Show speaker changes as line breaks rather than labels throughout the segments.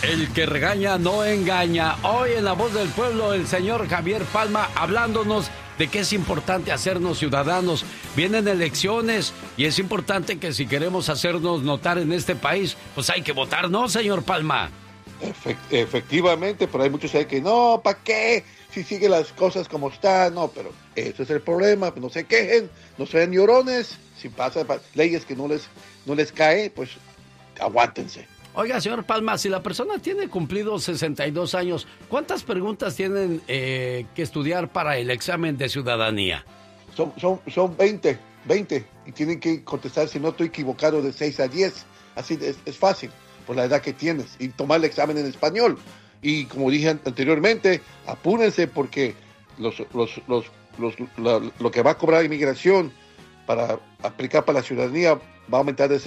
El que regaña no engaña. Hoy en La Voz del Pueblo, el señor Javier Palma hablándonos de que es importante hacernos ciudadanos. Vienen elecciones y es importante que si queremos hacernos notar en este país, pues hay que votar, ¿no, señor Palma?
Efectivamente, pero hay muchos ahí que no, ¿para qué? Si siguen las cosas como están, no, pero ese es el problema, no se quejen, no sean llorones, si pasa leyes que no les cae, pues aguántense.
Oiga, señor Palma, si la persona tiene cumplidos 62 años, ¿cuántas preguntas tienen que estudiar para el examen de ciudadanía?
Son 20, y tienen que contestar, si no estoy equivocado, de 6 a 10, así es fácil, por la edad que tienes, y tomar el examen en español. Y como dije anteriormente, apúrense porque lo que va a cobrar inmigración para aplicar para la ciudadanía va a aumentar de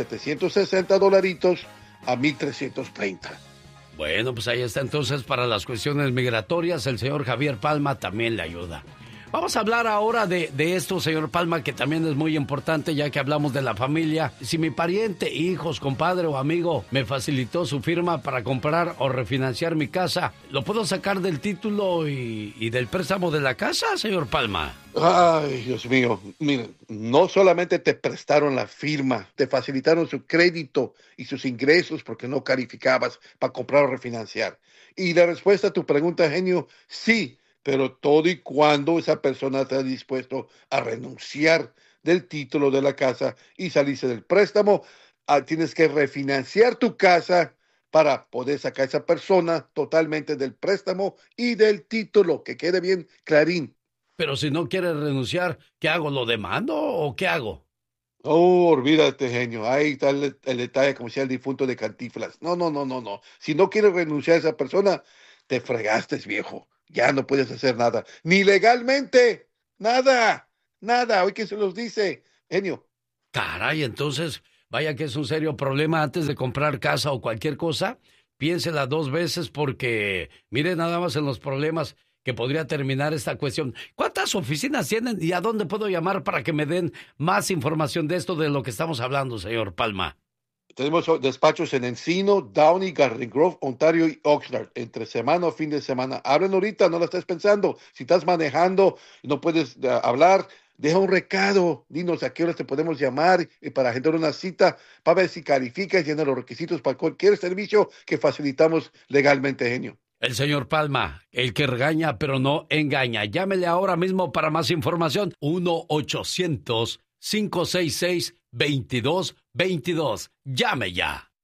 $760 a $1,330.
Bueno, pues ahí está entonces para las cuestiones migratorias. El señor Javier Palma también le ayuda. Vamos a hablar ahora de esto, señor Palma, que también es muy importante ya que hablamos de la familia. Si mi pariente, hijos, compadre o amigo me facilitó su firma para comprar o refinanciar mi casa, ¿lo puedo sacar del título y del préstamo de la casa, señor Palma?
Ay, Dios mío, miren, no solamente te prestaron la firma, te facilitaron su crédito y sus ingresos porque no calificabas para comprar o refinanciar. Y la respuesta a tu pregunta, genio, sí, pero todo y cuando esa persona está dispuesto a renunciar del título de la casa y salirse del préstamo, tienes que refinanciar tu casa para poder sacar a esa persona totalmente del préstamo y del título, que quede bien clarín.
Pero si no quiere renunciar, ¿qué hago? ¿Lo demando o qué hago?
Oh, olvídate, genio. Ahí está el detalle, como decía el difunto de Cantinflas. No. Si no quieres renunciar a esa persona, te fregaste, viejo. Ya no puedes hacer nada. Ni legalmente. Nada. Hoy que se los dice, genio.
Caray, entonces, vaya que es un serio problema antes de comprar casa o cualquier cosa. Piénsela 2 veces porque, mire nada más en los problemas que podría terminar esta cuestión. ¿Cuántas oficinas tienen y a dónde puedo llamar para que me den más información de esto de lo que estamos hablando, señor Palma?
Tenemos despachos en Encino, Downey, Garden Grove, Ontario y Oxnard. Entre semana o fin de semana. Hablen ahorita, no lo estés pensando. Si estás manejando y no puedes hablar, deja un recado. Dinos a qué horas te podemos llamar para agendar una cita para ver si calificas y llena los requisitos para cualquier servicio que facilitamos legalmente, genio.
El señor Palma, el que regaña pero no engaña. Llámele ahora mismo para más información. 1-800-566-2222. Llame ya.